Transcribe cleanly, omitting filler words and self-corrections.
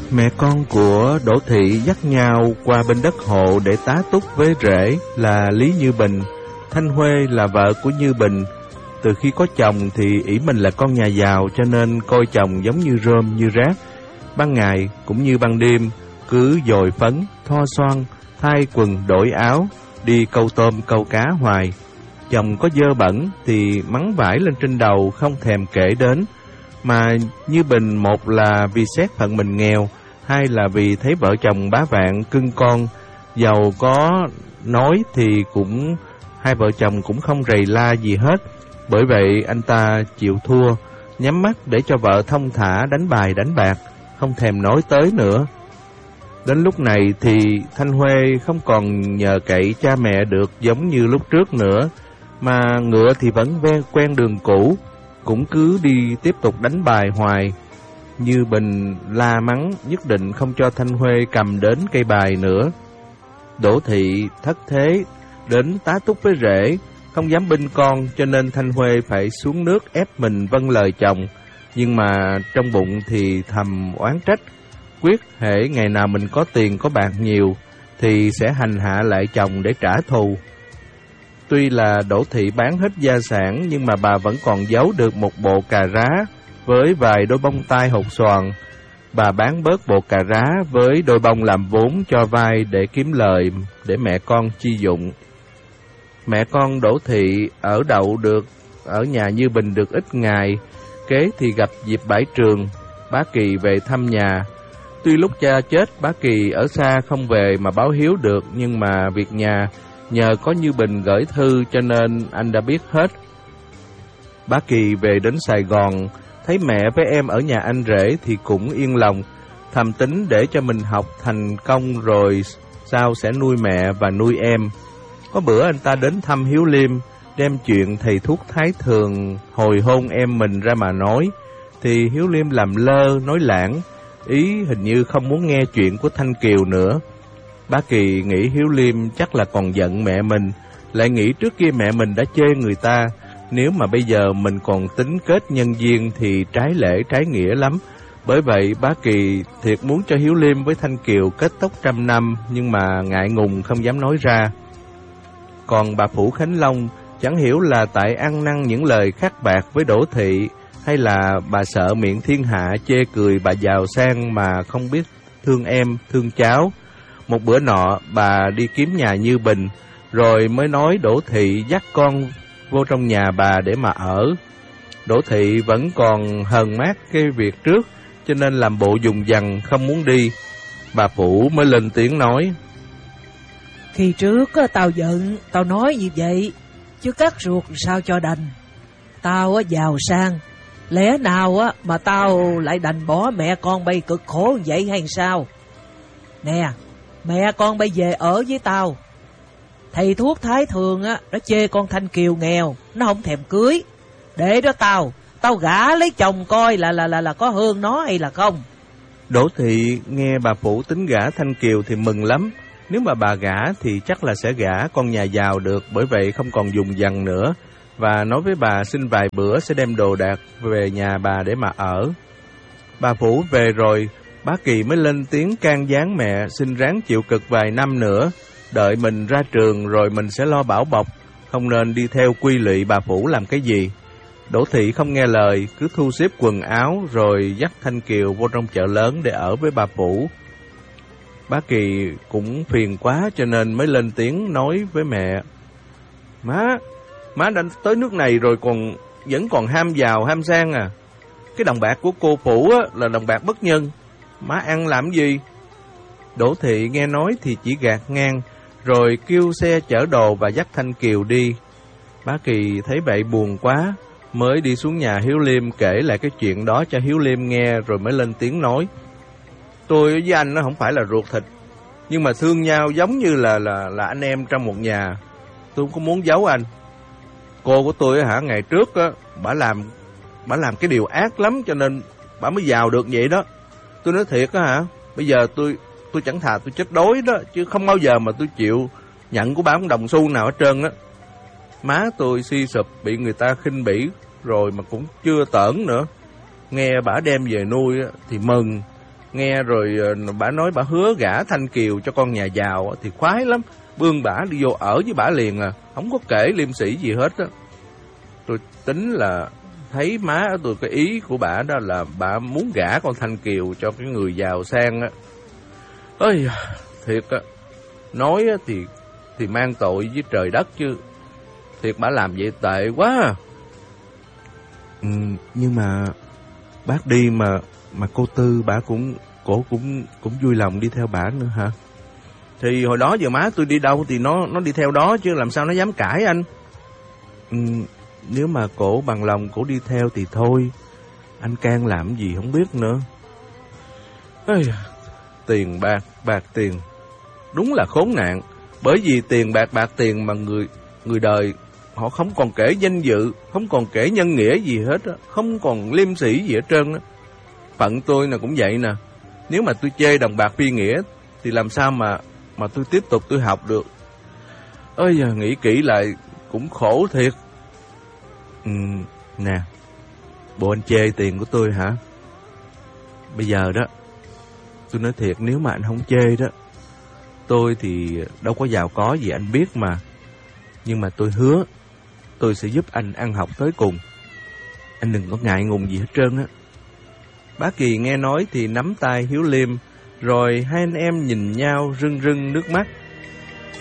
Mẹ con của Đỗ Thị dắt nhau qua bên đất hộ để tá túc với rể là Lý Như Bình. Thanh Huê là vợ của Như Bình. Từ khi có chồng thì ỷ mình là con nhà giàu, cho nên coi chồng giống như rơm như rác. Ban ngày cũng như ban đêm cứ dồi phấn, thoa xoăn, thay quần đổi áo, đi câu tôm câu cá hoài. Chồng có dơ bẩn thì mắng vải lên trên đầu không thèm kể đến. Mà Như Bình một là vì xét phận mình nghèo, hai là vì thấy vợ chồng bá vạn cưng con, giàu có nói thì cũng hai vợ chồng cũng không rầy la gì hết. Bởi vậy anh ta chịu thua, nhắm mắt để cho vợ thông thả đánh bài đánh bạc, không thèm nói tới nữa. Đến lúc này thì Thanh Huê không còn nhờ cậy cha mẹ được giống như lúc trước nữa, mà ngựa thì vẫn quen đường cũ, cũng cứ đi tiếp tục đánh bài hoài. Như Bình la mắng nhất định không cho Thanh Huê cầm đến cây bài nữa. Đỗ Thị thất thế đến tá túc với rể, không dám binh con, cho nên Thanh Huê phải xuống nước ép mình vâng lời chồng. Nhưng mà trong bụng thì thầm oán trách, quyết hễ ngày nào mình có tiền có bạc nhiều thì sẽ hành hạ lại chồng để trả thù. Tuy là Đỗ Thị bán hết gia sản, nhưng mà bà vẫn còn giấu được một bộ cà rá với vài đôi bông tai hột xoàn. Bà bán bớt bộ cà rá với đôi bông làm vốn cho vay để kiếm lời để mẹ con chi dụng. Mẹ con Đỗ Thị ở đậu được ở nhà Như Bình được ít ngày, kế thì gặp dịp bãi trường, bá Kỳ về thăm nhà. Tuy lúc cha chết bá Kỳ ở xa không về mà báo hiếu được, nhưng mà việc nhà nhờ có Như Bình gửi thư cho nên anh đã biết hết. Bá Kỳ về đến Sài Gòn, thấy mẹ với em ở nhà anh rể thì cũng yên lòng, thầm tính để cho mình học thành công rồi sau sẽ nuôi mẹ và nuôi em. Có bữa anh ta đến thăm Hiếu Liêm, đem chuyện thầy thuốc Thái Thường hồi hôn em mình ra mà nói, thì Hiếu Liêm làm lơ nói lãng, ý hình như không muốn nghe chuyện của Thanh Kiều nữa. Bá Kỳ nghĩ Hiếu Liêm chắc là còn giận mẹ mình, lại nghĩ trước kia mẹ mình đã chê người ta, nếu mà bây giờ mình còn tính kết nhân duyên thì trái lễ trái nghĩa lắm. Bởi vậy bá Kỳ thiệt muốn cho Hiếu Liêm với Thanh Kiều kết tóc 100 năm, nhưng mà ngại ngùng không dám nói ra. Còn bà Phủ Khánh Long chẳng hiểu là tại ăn năn những lời khắc bạc với Đỗ Thị, hay là bà sợ miệng thiên hạ chê cười bà giàu sang mà không biết thương em, thương cháu. Một bữa nọ bà đi kiếm nhà Như Bình, rồi mới nói Đỗ Thị dắt con vô trong nhà bà để mà ở. Đỗ Thị vẫn còn hờn mát cái việc trước, cho nên làm bộ dùng dằng không muốn đi. Bà Phủ mới lên tiếng nói: Khi trước tao giận, tao nói như vậy, chứ cắt ruột sao cho đành. Tao giàu sang, lẽ nào mà tao lại đành bỏ mẹ con bay cực khổ vậy hay sao? Nè, mẹ con bay về ở với tao. Thầy thuốc Thái Thường nó chê con Thanh Kiều nghèo, nó không thèm cưới. Để đó tao gả lấy chồng coi là có hơn nó hay là không. Đỗ Thị nghe bà Phủ tính gả Thanh Kiều thì mừng lắm. Nếu mà bà gả thì chắc là sẽ gả con nhà giàu được, bởi vậy không còn dùng dằng nữa, và nói với bà xin vài bữa sẽ đem đồ đạc về nhà bà để mà ở. Bà Phủ về rồi, bá Kỳ mới lên tiếng can gián mẹ xin ráng chịu cực vài năm nữa, đợi mình ra trường rồi mình sẽ lo bảo bọc, không nên đi theo quy lụy bà Phủ làm cái gì. Đỗ Thị không nghe lời, cứ thu xếp quần áo rồi dắt Thanh Kiều vô trong chợ lớn để ở với bà Phủ. Bá Kỳ cũng phiền quá cho nên mới lên tiếng nói với mẹ: Má đã tới nước này rồi vẫn còn ham giàu ham sang à. Cái đồng bạc của cô Phủ là đồng bạc bất nhân, má ăn làm gì? Đỗ Thị nghe nói thì chỉ gạt ngang, rồi kêu xe chở đồ và dắt Thanh Kiều đi. Bá Kỳ thấy vậy buồn quá, mới đi xuống nhà Hiếu Liêm kể lại cái chuyện đó cho Hiếu Liêm nghe, rồi mới lên tiếng nói: Tôi với anh nó không phải là ruột thịt, nhưng mà thương nhau giống như là anh em trong một nhà. Tôi không có muốn giấu anh. Cô của tôi ngày trước bả làm cái điều ác lắm, cho nên bả mới giàu được vậy đó. Tôi nói thiệt bây giờ tôi chẳng thà tôi chết đói đó, chứ không bao giờ mà tôi chịu nhận của bả một đồng xu nào hết trơn đó. Má tôi suy sụp, bị người ta khinh bỉ rồi mà cũng chưa tởn nữa. Nghe bả đem về nuôi thì mừng, Nghe rồi bả nói bả hứa gả Thanh Kiều cho con nhà giàu thì khoái lắm. Bươn bả đi vô ở với bả liền à, không có kể liêm sĩ gì hết á. Tôi tính là thấy má tôi cái ý của bả đó là bả muốn gả con Thanh Kiều cho cái người giàu sang á. Ơi, thiệt á, nói thì mang tội với trời đất chứ. Thiệt bả làm vậy tệ quá à. Nhưng mà bác đi mà cô Tư cổ cũng vui lòng đi theo bả nữa hả? Thì hồi đó giờ má tôi đi đâu thì nó đi theo đó chứ làm sao nó dám cãi anh. Nếu mà cổ bằng lòng cổ đi theo thì thôi, anh can làm gì không biết nữa. Ây, tiền bạc tiền, đúng là khốn nạn. Bởi vì tiền bạc tiền mà người đời họ không còn kể danh dự, không còn kể nhân nghĩa gì hết á, không còn liêm sĩ gì hết trơn á. Phận tôi là cũng vậy nè. Nếu mà tôi chê đồng bạc phi nghĩa thì làm sao mà tôi tiếp tục tôi học được. Ơi giờ nghĩ kỹ lại cũng khổ thiệt. Nè, bộ anh chê tiền của tôi hả? Bây giờ đó, tôi nói thiệt, nếu mà anh không chê đó, tôi thì đâu có giàu có gì anh biết mà. Nhưng mà tôi hứa tôi sẽ giúp anh ăn học tới cùng. Anh đừng có ngại ngùng gì hết trơn á. Bác Kỳ nghe nói thì nắm tay Hiếu Liêm, rồi hai anh em nhìn nhau rưng rưng nước mắt.